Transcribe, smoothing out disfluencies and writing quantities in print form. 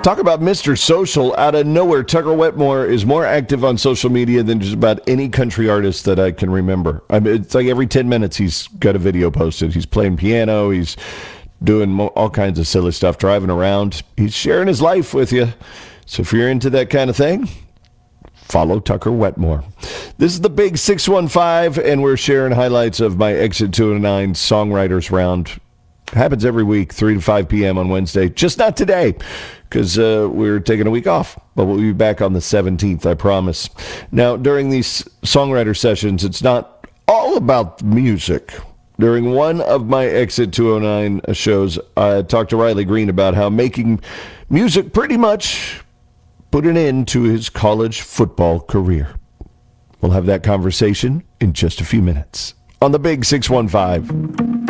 Talk about Mr. Social. Out of nowhere, Tucker Wetmore is more active on social media than just about any country artist that I can remember. I mean, it's like every 10 minutes he's got a video posted. He's playing piano. He's doing all kinds of silly stuff, driving around. He's sharing his life with you. So if you're into that kind of thing, follow Tucker Wetmore. This is the Big 615, and we're sharing highlights of my Exit 209 Songwriters Round. It happens every week, 3 to 5 p.m. on Wednesday. Just not today, because we're taking a week off. But we'll be back on the 17th, I promise. Now, during these songwriter sessions, it's not all about music. During one of my Exit 209 shows, I talked to Riley Green about how making music pretty much put an end to his college football career. We'll have that conversation in just a few minutes on the Big 615.